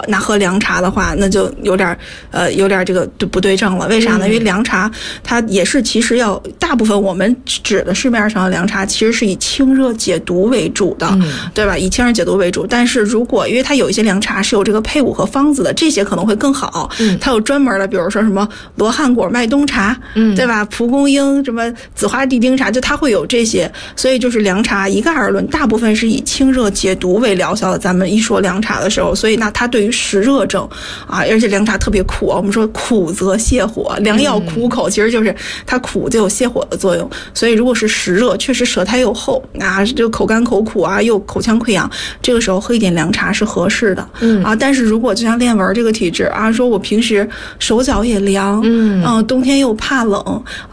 那喝凉茶的话，那就有点这个不对症了。为啥呢？因为凉茶它也是其实要大部分我们指的市面上的凉茶其实是以清热解毒为主的，对吧？以清热解毒为主。但是如果因为它有一些凉茶是有这个配伍和方子的，这些可能会更好。它有专门的，比如说什么罗汉果麦冬茶，对吧？蒲公英什么紫花地丁茶，就它会有这些。所以就是凉茶一概而论，大部分是以清热解毒为疗效的。咱们一说凉茶的时候，所以那它对于实热症啊，而且凉茶特别苦啊，我们说苦则泻火，良药苦口，其实就是它苦就有泻火的作用。所以如果是实热，确实舌苔又厚啊，就口干口苦啊，又口腔溃疡，这个时候喝一点凉茶是合适的。但是如果就像练文这个体质啊，说我平时手脚也凉，冬天又怕冷